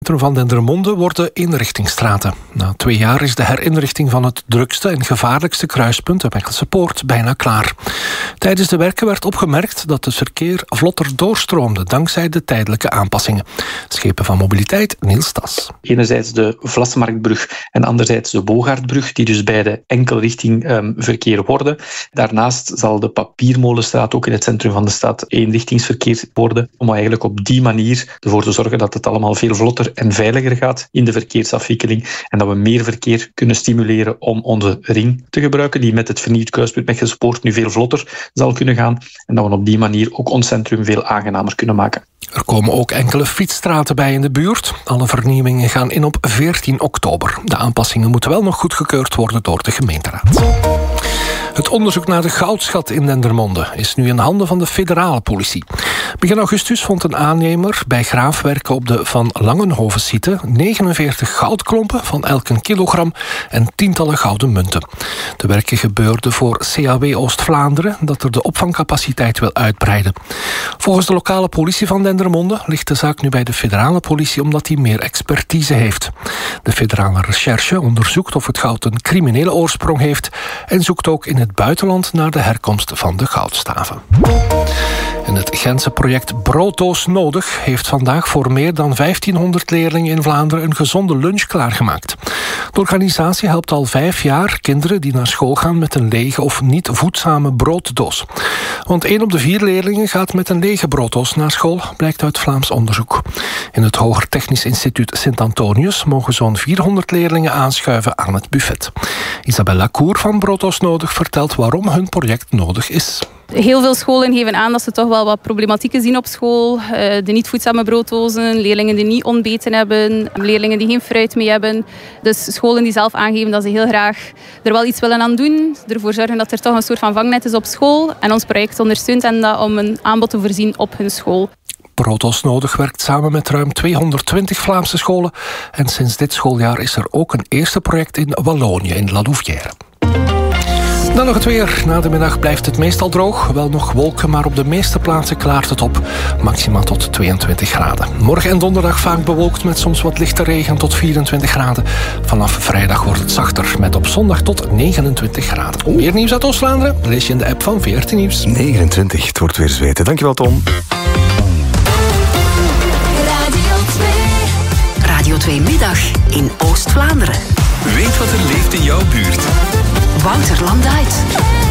centrum van Dendermonde worden eenrichtingsstraten. Na 2 jaar is de herinrichting van het drukste en gevaarlijkste kruispunt, de Mechelse Poort, bijna klaar. Tijdens de werken werd opgemerkt dat het verkeer vlotter doorstroomde dankzij de tijdelijke aanpassingen. Schepen van Mobiliteit, Niels Tas. Enerzijds de Vlasmarktbrug en anderzijds de Bogaardbrug, die dus beide enkelrichting verkeer worden. Daarnaast zal de Papiermolenstraat ook in het centrum van de stad eenrichtingsverkeer worden, om eigenlijk op die manier ervoor te zorgen dat het allemaal veel vlotter en veiliger gaat in de verkeersafwikkeling en dat we meer verkeer kunnen stimuleren om onze ring te gebruiken, die met het vernieuwd kruispunt Mechelse Poort nu veel vlotter zal kunnen gaan en dat we op die manier ook ons centrum veel aangenamer kunnen maken. Er komen ook enkele fietsstraten bij in de buurt. Alle vernieuwingen gaan in op 14 oktober. De aanpassingen moeten wel nog goedgekeurd worden door de gemeenteraad. Het onderzoek naar de goudschat in Dendermonde is nu in handen van de federale politie. Begin augustus vond een aannemer bij graafwerken op de Van Langenhoven-site 49 goudklompen van elk een kilogram en tientallen gouden munten. De werken gebeurden voor CAW Oost-Vlaanderen, dat er de opvangcapaciteit wil uitbreiden. Volgens de lokale politie van Dendermonde ligt de zaak nu bij de federale politie omdat die meer expertise heeft. De federale recherche onderzoekt of het goud een criminele oorsprong heeft en zoekt ook in het buitenland naar de herkomst van de goudstaven. En het Gentse project Brooddoos Nodig heeft vandaag voor meer dan 1500 leerlingen in Vlaanderen een gezonde lunch klaargemaakt. De organisatie helpt al 5 jaar kinderen die naar school gaan met een lege of niet voedzame brooddoos. Want 1 op de 4 leerlingen gaat met een lege brooddoos naar school, blijkt uit Vlaams onderzoek. In het Hoger Technisch Instituut Sint-Antonius mogen zo'n 400 leerlingen aanschuiven aan het buffet. Isabelle Lacour van Brooddoos Nodig vertelt waarom hun project nodig is. Heel veel scholen geven aan dat ze toch wel wat problematieken zien op school. De niet voedzame brooddozen, leerlingen die niet ontbeten hebben, leerlingen die geen fruit mee hebben. Dus scholen die zelf aangeven dat ze heel graag er wel iets willen aan doen. Ervoor zorgen dat er toch een soort van vangnet is op school. En ons project ondersteunt hen dat om een aanbod te voorzien op hun school. Brooddoos Nodig werkt samen met ruim 220 Vlaamse scholen. En sinds dit schooljaar is er ook een eerste project in Wallonië, in La Louvière. Dan nog het weer. Na de middag blijft het meestal droog. Wel nog wolken, maar op de meeste plaatsen klaart het op. Maximaal tot 22 graden. Morgen en donderdag vaak bewolkt met soms wat lichte regen tot 24 graden. Vanaf vrijdag wordt het zachter met op zondag tot 29 graden. Meer nieuws uit Oost-Vlaanderen lees je in de app van VRT Nieuws. 29, het wordt weer zweten. Dankjewel, Tom. Radio 2 Middag in Oost-Vlaanderen. Weet wat er leeft in jouw buurt. Wouter Landuit.